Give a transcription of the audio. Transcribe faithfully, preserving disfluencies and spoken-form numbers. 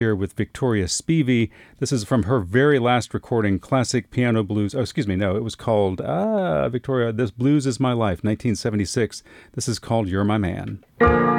here with Victoria Spivey. This is from her very last recording, Classic Piano Blues. Oh, excuse me, no, it was called, ah, Victoria, This Blues Is My Life, nineteen seventy-six. This is called You're My Man.